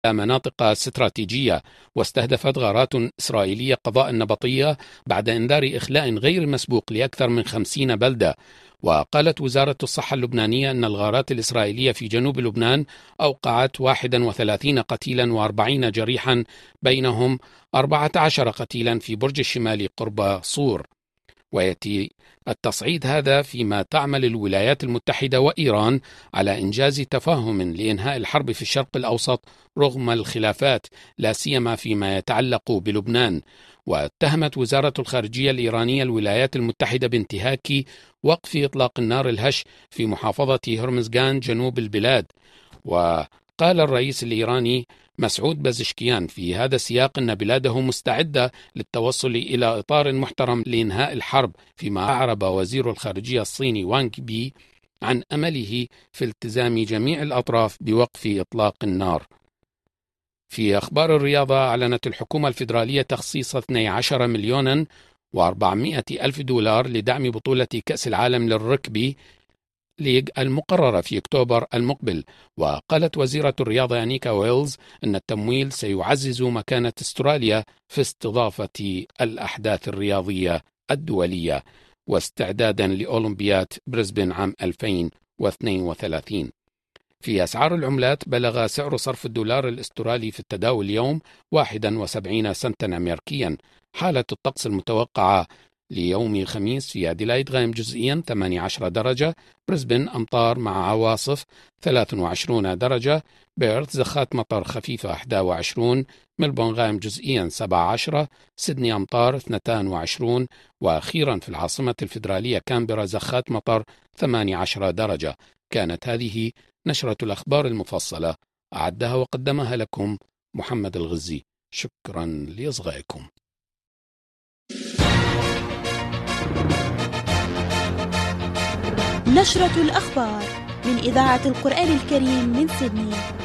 مناطق استراتيجية، واستهدفت غارات إسرائيلية قضاء النبطية بعد إنذار إخلاء غير مسبوق لأكثر من 50 بلدة. وقالت وزارة الصحة اللبنانية أن الغارات الإسرائيلية في جنوب لبنان أوقعت 31 قتيلا و40 جريحا، بينهم 14 قتيلا في برج الشمالي قرب صور. ويأتي التصعيد هذا فيما تعمل الولايات المتحدة وإيران على إنجاز تفاهم لإنهاء الحرب في الشرق الأوسط رغم الخلافات، لا سيما فيما يتعلق بلبنان. واتهمت وزارة الخارجية الإيرانية الولايات المتحدة بانتهاك وقف إطلاق النار الهش في محافظة هرمزغان جنوب البلاد. وقال الرئيس الإيراني مسعود بازشكيان في هذا السياق أن بلاده مستعدة للتوصل إلى إطار محترم لإنهاء الحرب، فيما أعرب وزير الخارجية الصيني وانغ بي عن أمله في التزام جميع الأطراف بوقف إطلاق النار. في أخبار الرياضة، أعلنت الحكومة الفيدرالية تخصيص 12 مليون و400 ألف دولار لدعم بطولة كأس العالم للركبي ليج المقررة في أكتوبر المقبل. وقالت وزيرة الرياضة أنيكا ويلز أن التمويل سيعزز مكانة استراليا في استضافة الأحداث الرياضية الدولية واستعدادا لأولمبياد بريسبن عام 2032. في أسعار العملات، بلغ سعر صرف الدولار الاسترالي في التداول اليوم 71 سنتا أمريكيا. حالة الطقس المتوقعة ليوم الخميس: في أديلايد غائم جزئيا 18 درجة، بريسبن أمطار مع عواصف 23 درجة، بيرث زخات مطر خفيفة 21، ملبون غائم جزئيا 17، سيدني أمطار 22، وأخيرا في العاصمة الفيدرالية كامبرا زخات مطر 18 درجة. كانت هذه نشرة الأخبار المفصلة، أعدها وقدمها لكم محمد الغزي. شكرا لإصغائكم. نشرة الأخبار من إذاعة القرآن الكريم من سيدني.